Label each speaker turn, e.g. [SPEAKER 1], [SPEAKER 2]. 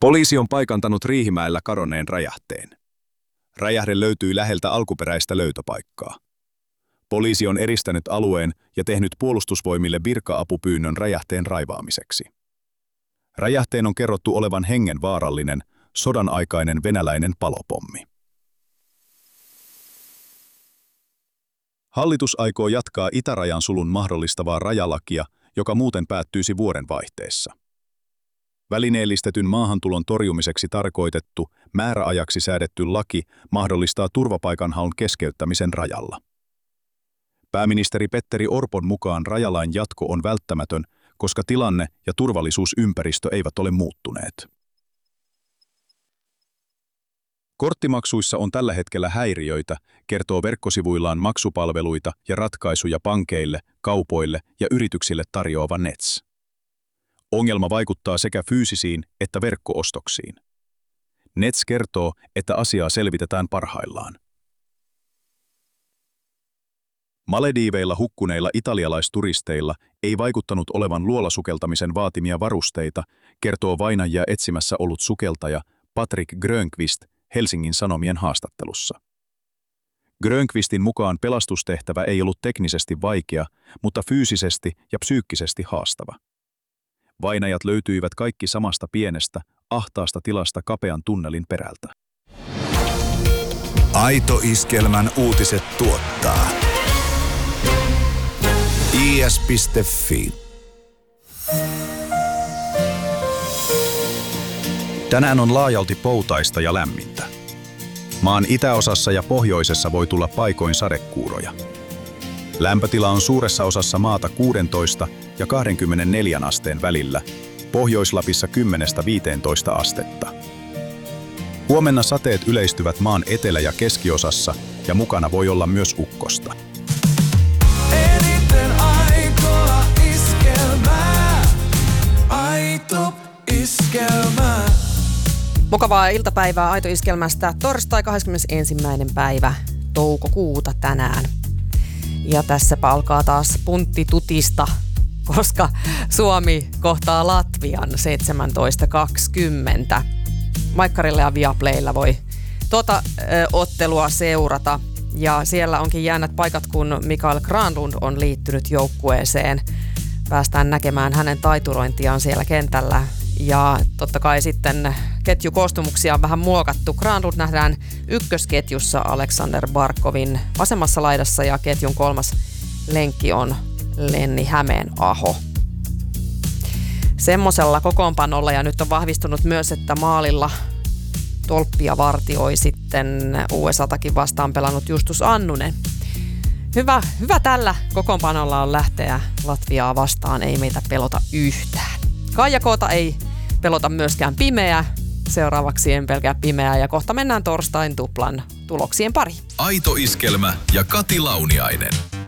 [SPEAKER 1] Poliisi on paikantanut Riihimäellä kadonneen räjähteen. Räjähde löytyi läheltä alkuperäistä löytöpaikkaa. Poliisi on eristänyt alueen ja tehnyt puolustusvoimille virka-apupyynnön räjähteen raivaamiseksi. Räjähteen on kerrottu olevan hengenvaarallinen, sodan-aikainen venäläinen palopommi. Hallitus aikoo jatkaa itärajan sulun mahdollistavaa rajalakia, joka muuten päättyisi vuodenvaihteessa. Välineellistetyn maahantulon torjumiseksi tarkoitettu, määräajaksi säädetty laki mahdollistaa turvapaikanhaun keskeyttämisen rajalla. Pääministeri Petteri Orpon mukaan rajalain jatko on välttämätön, koska tilanne ja turvallisuusympäristö eivät ole muuttuneet. Korttimaksuissa on tällä hetkellä häiriöitä, kertoo verkkosivuillaan maksupalveluita ja ratkaisuja pankeille, kaupoille ja yrityksille tarjoava Nets. Ongelma vaikuttaa sekä fyysisiin että verkko-ostoksiin. Nets kertoo, että asiaa selvitetään parhaillaan. Malediiveilla hukkuneilla italialaisturisteilla ei vaikuttanut olevan luolasukeltamisen vaatimia varusteita, kertoo vainajia etsimässä ollut sukeltaja Patrick Grönqvist Helsingin Sanomien haastattelussa. Grönqvistin mukaan pelastustehtävä ei ollut teknisesti vaikea, mutta fyysisesti ja psyykkisesti haastava. Vainajat löytyivät kaikki samasta pienestä, ahtaasta tilasta kapean tunnelin perältä.
[SPEAKER 2] Aito Iskelmän uutiset tuottaa is.fi.
[SPEAKER 1] Tänään on laajalti poutaista ja lämmintä. Maan itäosassa ja pohjoisessa voi tulla paikoin sadekuuroja. Lämpötila on suuressa osassa maata 16 ja 24 asteen välillä, Pohjois-Lapissa 10–15 astetta. Huomenna sateet yleistyvät maan etelä- ja keskiosassa ja mukana voi olla myös ukkosta.
[SPEAKER 3] Eniten aitoa iskelmää, aito iskelmää.
[SPEAKER 4] Mukavaa iltapäivää Aito Iskelmästä, torstai 21. päivä toukokuuta tänään. Ja tässäpä alkaa taas puntti tutista, koska Suomi kohtaa Latvian 17.20. Maikkarilla ja Viaplaylla voi ottelua seurata. Ja siellä onkin jännät paikat, kun Mikael Granlund on liittynyt joukkueeseen. Päästään näkemään hänen taiturointiaan siellä kentällä. Ja totta kai sitten ketjukoostumuksia on vähän muokattu. Granlund nähdään ykkösketjussa Aleksander Barkovin vasemmassa laidassa ja ketjun kolmas lenkki on Lenni Hämeenaho. Semmosella kokoonpanolla ja nyt on vahvistunut myös, että maalilla tolppia vartioi sitten USAtakin vastaan pelannut Justus Annunen. Hyvä tällä kokoonpanolla on lähteä Latviaa vastaan, ei meitä pelota yhtään. Kaija Koota ei pelota myöskään pimeää. Seuraavaksi en pelkää pimeää ja kohta mennään torstain tuplan tuloksien pariin.
[SPEAKER 2] Aito Iskelmä ja Kati Launiainen.